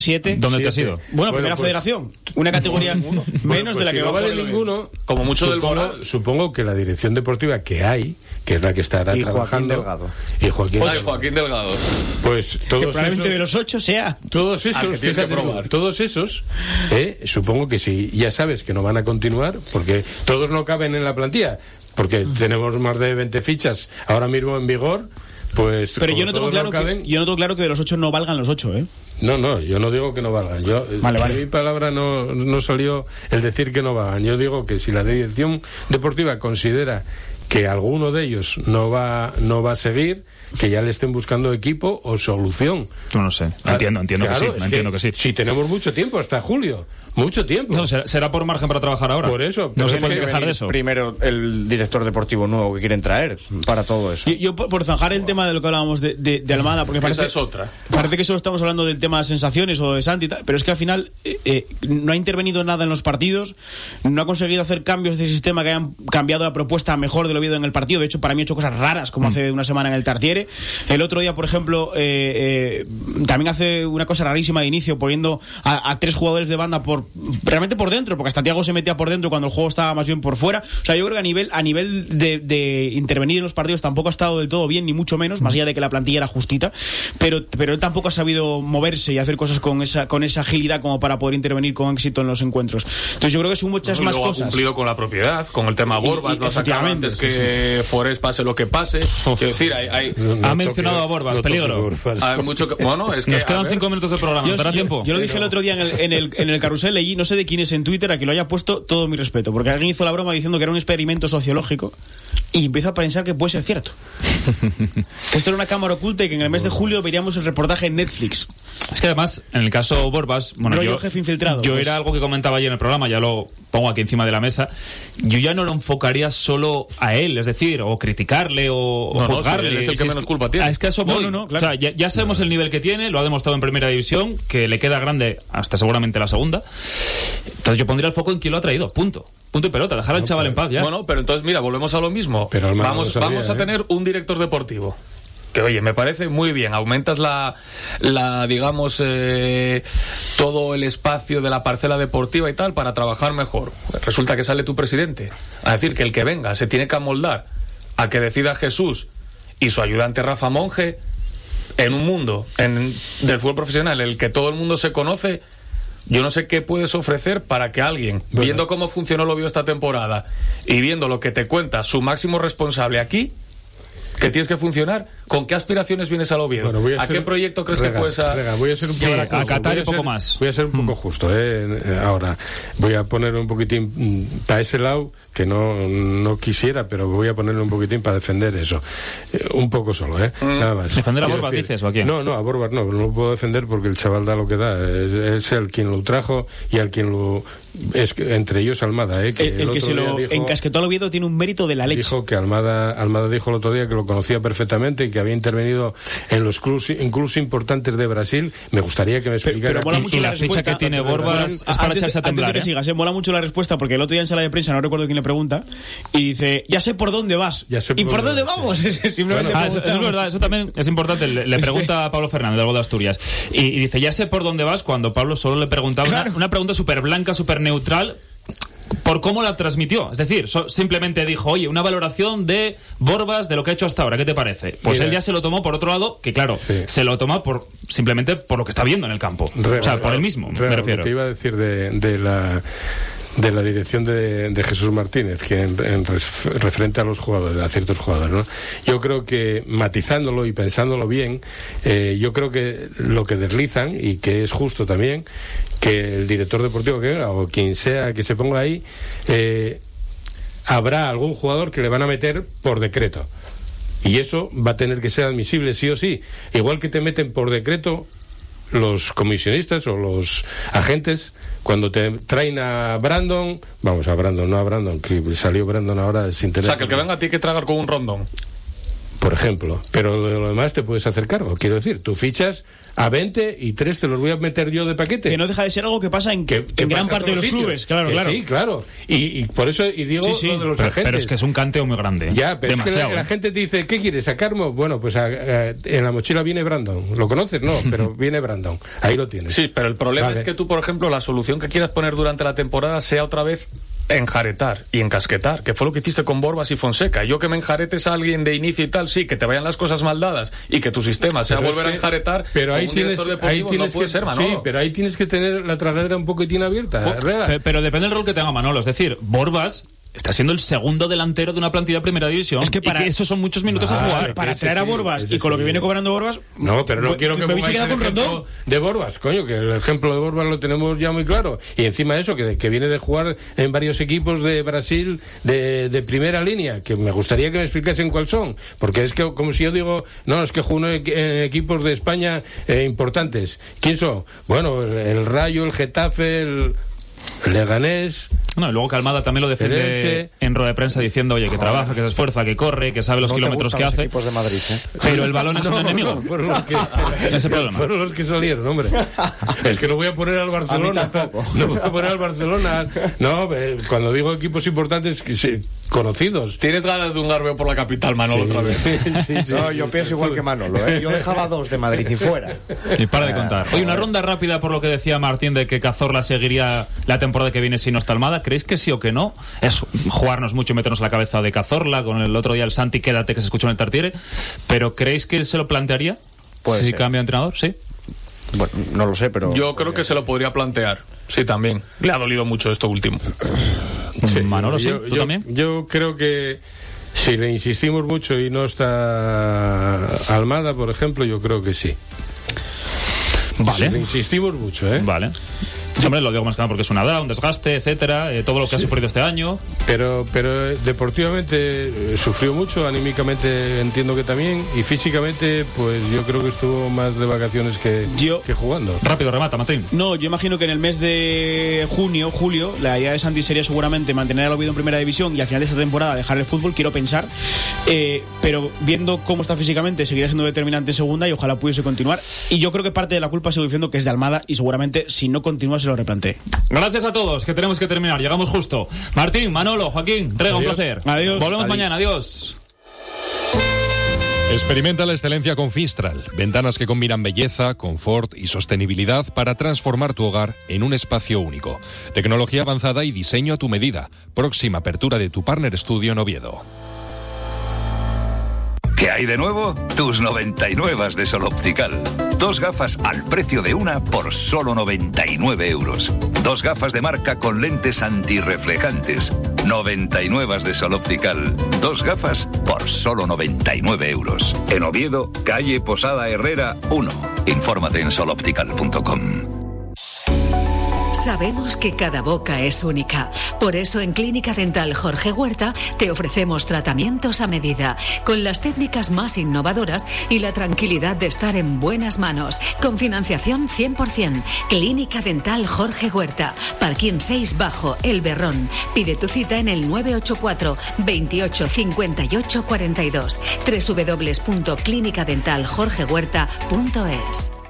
7. ¿Dónde te has ido? Bueno, primera federación. Una categoría menos de la si que no va vale ninguno, como mucho del Moral. Supongo que la dirección deportiva que hay, que es la que estará y trabajando. Delgado. Y Joaquín Delgado. Pues que todos probablemente esos, de los 8 sea. todos que esos, tienes que fíjate, probar. todos esos, supongo que sí, ya sabes que no van a continuar, porque todos no caben en la plantilla, porque tenemos más de 20 fichas ahora mismo en vigor. Pues, pero yo no tengo claro que de los 8 no valgan los 8, ¿eh? No, yo no digo que no valgan. Vale. Mi palabra no salió el decir que no valgan. Yo digo que si la dirección deportiva considera que alguno de ellos no va a seguir, que ya le estén buscando equipo o solución. No sé. Entiendo claro, que sí. Si tenemos mucho tiempo, hasta julio. Mucho tiempo. No, será por margen para trabajar ahora. Por eso. No se puede puede quejar de eso. Primero el director deportivo nuevo que quieren traer para todo eso. Yo por zanjar el tema de lo que hablábamos de Almada, porque parece, esa es otra. Parece que solo estamos hablando del tema de sensaciones o de Santi, pero es que al final no ha intervenido nada en los partidos, no ha conseguido hacer cambios de sistema que hayan cambiado la propuesta mejor de lo visto en el partido. De hecho, para mí ha hecho cosas raras, como hace una semana en el Tartiere. El otro día, por ejemplo, también hace una cosa rarísima de inicio, poniendo a 3 jugadores de banda realmente por dentro, porque hasta Thiago se metía por dentro cuando el juego estaba más bien por fuera. O sea, yo creo que a nivel de intervenir en los partidos tampoco ha estado del todo bien, ni mucho menos, más allá de que la plantilla era justita, pero él tampoco ha sabido moverse y hacer cosas con esa agilidad como para poder intervenir con éxito en los encuentros. Entonces yo creo que son muchas más cosas. Ha cumplido con la propiedad, con el tema Borbas, lo sacaba antes que Forés pase lo que pase. Quiero decir, ha mencionado a Borbas, peligro. Hay mucho es que nos quedan 5 minutos de programa, ¿nos dará tiempo? Yo lo dije el otro día en el carrusel, leí, no sé de quién es en Twitter, a que lo haya puesto, todo mi respeto, porque alguien hizo la broma diciendo que era un experimento sociológico y empiezo a pensar que puede ser cierto. Esto era una cámara oculta y que en el mes de julio veríamos el reportaje en Netflix. Es que además, en el caso Borbas, jefe infiltrado. Yo era algo que comentaba ayer en el programa, ya lo pongo aquí encima de la mesa. Yo ya no lo enfocaría solo a él, es decir, o criticarle o juzgarle. Él es el que menos culpa tiene. Es que eso voy. Claro. O sea, ya sabemos el nivel que tiene, lo ha demostrado en primera división, que le queda grande hasta seguramente la segunda. Entonces yo pondría el foco en quien lo ha traído, punto y pelota, dejar al chaval en paz ya. Bueno, pero entonces mira, volvemos a lo mismo. Pero vamos a tener un director deportivo que, oye, me parece muy bien, aumentas la digamos, todo el espacio de la parcela deportiva y tal para trabajar mejor. Resulta que sale tu presidente a decir que el que venga se tiene que amoldar a que decida Jesús y su ayudante Rafa Monge en un mundo del fútbol profesional en el que todo el mundo se conoce. Yo no sé qué puedes ofrecer para que alguien, viendo cómo funcionó el Oviedo esta temporada y viendo lo que te cuenta su máximo responsable aquí, que tienes que funcionar, ¿con qué aspiraciones vienes al Oviedo? ¿A qué proyecto crees que puedes voy a ser un poco a Qatar y poco más. Voy a ser un poco justo, ahora voy a poner un poquitín para ese lado, que no quisiera, pero voy a ponerle un poquitín para defender eso, un poco solo, nada más. ¿Defender a Borbas dices o a quién? No, a Borbas no lo puedo defender porque el chaval da lo que da, es el quien lo trajo y al quien lo... Es que, entre ellos Almada, que el que se lo encasquetó al Oviedo tiene un mérito de la leche. Dijo que Almada dijo el otro día que lo conocía perfectamente y que había intervenido en los clubes incluso importantes de Brasil. Me gustaría que me explicara. Pero mola mucho la ficha que tiene Borbas es para echarse a temblar. Antes de que sigas, mola mucho la respuesta, porque el otro día en sala de prensa, no recuerdo quién le pregunta, y dice, ya sé por dónde vas. ¿Y por dónde vamos? Simplemente es verdad, eso también es importante. Le pregunta a Pablo Fernández, algo de Asturias, y dice, ya sé por dónde vas, cuando Pablo solo le preguntaba una pregunta súper blanca, súper neutral, por cómo la transmitió. Es decir, simplemente dijo, oye, una valoración de Borbas de lo que ha hecho hasta ahora, ¿qué te parece? Pues él ya se lo tomó por otro lado, que claro, se lo toma simplemente por lo que está viendo en el campo. Por él mismo, me refiero. Lo que iba a decir de la dirección de Jesús Martínez, que en referente a los jugadores, a ciertos jugadores, ¿no? Yo creo que, matizándolo y pensándolo bien, yo creo que lo que deslizan, y que es justo también, que el director deportivo que venga, o quien sea que se ponga ahí, habrá algún jugador que le van a meter por decreto. Y eso va a tener que ser admisible sí o sí. Igual que te meten por decreto los comisionistas o los agentes, cuando te traen a Brandon, no a Brandon, que salió Brandon ahora sin tener... O sea, que el que venga a ti que tragar con un rondón. por ejemplo. Pero de lo demás te puedes hacer cargo. Quiero decir, tú fichas a 20 y 3 te los voy a meter yo de paquete. Que no deja de ser algo que pasa en gran parte de los clubes. Claro. Sí, claro. Y por eso digo lo de los agentes. Pero es que es un canteo muy grande. Ya, pero demasiado. Es que la gente te dice, ¿qué quieres? ¿A Carmo? Bueno, pues en la mochila viene Brandon. ¿Lo conoces? No, pero viene Brandon. Ahí lo tienes. Sí, pero el problema es que tú, por ejemplo, la solución que quieras poner durante la temporada sea otra vez enjaretar y encasquetar, que fue lo que hiciste con Borbas y Fonseca. Yo que me enjaretes a alguien de inicio y tal, sí, que te vayan las cosas mal dadas y que tu sistema sea volver a enjaretar, pero ahí tienes que ser, Manolo. Sí, pero ahí tienes que tener la tragadera un poquitín abierta. Pero depende del rol que tenga Manolo. Es decir, Borbas está siendo el segundo delantero de una plantilla de primera división. Es que para esos son muchos minutos a jugar. Para traer a Borbas y con lo que viene cobrando Borbas. No, pero no quiero que pongáis el ejemplo de Borbas, coño, que el ejemplo de Borbas lo tenemos ya muy claro. Y encima eso, que viene de jugar en varios equipos de Brasil de primera línea, que me gustaría que me explicasen cuáles son. Porque es que, como si yo digo, no, es que juego en equipos de España importantes. ¿Quién son? Bueno, el Rayo, el Getafe, el Leganés. No, y luego que Almada también lo defiende en rueda de prensa diciendo, oye, que trabaja, que se esfuerza, que corre, que sabe los kilómetros que hace. De Madrid, Pero el balón es un enemigo. Fueron los que, ese problema. Fueron los que salieron, hombre. Es que no voy a poner al Barcelona. No voy a poner al Barcelona. No, cuando digo equipos importantes, conocidos. Tienes ganas de un garbeo por la capital, Manolo, otra vez. Sí. No, yo pienso igual que Manolo, ¿eh? Yo dejaba 2 de Madrid y fuera. Y para de contar. Oye, una ronda rápida por lo que decía Martín de que Cazorla seguiría la temporada que viene sin no está Almada. ¿Creéis que sí o que no? Es jugarnos mucho y meternos en la cabeza de Cazorla, con el otro día el Santi Quédate que se escuchó en el Tartiere, pero ¿creéis que se lo plantearía? Si cambia de entrenador, sí. Bueno, no lo sé, pero... Yo creo que se lo podría plantear. Sí, también. Le ha dolido mucho esto último. Sí, Manolo, sí. ¿Tú también? Yo creo que si le insistimos mucho y no está Almada, por ejemplo, yo creo que sí. Vale. Si le insistimos mucho, ¿eh? Vale. Sí, hombre, lo digo más que nada porque es una edad, un desgaste, etcétera, todo lo que ha sufrido este año. Pero deportivamente sufrió mucho, anímicamente entiendo que también, y físicamente pues yo creo que estuvo más de vacaciones que jugando. Rápido, remata, Martín. No, yo imagino que en el mes de julio, la idea de Santi sería seguramente mantener al Oviedo en primera división y al final de esta temporada dejar el fútbol, quiero pensar, pero viendo cómo está físicamente seguirá siendo determinante en segunda y ojalá pudiese continuar, y yo creo que parte de la culpa sigo diciendo que es de Almada y seguramente si no continúa se lo replantee. Gracias a todos, que tenemos que terminar, llegamos justo. Martín, Manolo, Joaquín, Rega, un placer. Adiós. Volvemos mañana, adiós. Experimenta la excelencia con Fistral, ventanas que combinan belleza, confort y sostenibilidad para transformar tu hogar en un espacio único. Tecnología avanzada y diseño a tu medida. Próxima apertura de tu Partner Studio en Oviedo. ¿Qué hay de nuevo? Tus 99 de Sol Optical. 2 gafas al precio de una por solo 99 euros. 2 gafas de marca con lentes antirreflejantes. 99 de Sol Optical. 2 gafas por solo 99 euros. En Oviedo, calle Posada Herrera 1. Infórmate en soloptical.com. Sabemos que cada boca es única. Por eso en Clínica Dental Jorge Huerta te ofrecemos tratamientos a medida, con las técnicas más innovadoras y la tranquilidad de estar en buenas manos, con financiación 100%. Clínica Dental Jorge Huerta, Parking 6 Bajo, El Berrón. Pide tu cita en el 984 28 58 42, www.clinicadentaljorgehuerta.es.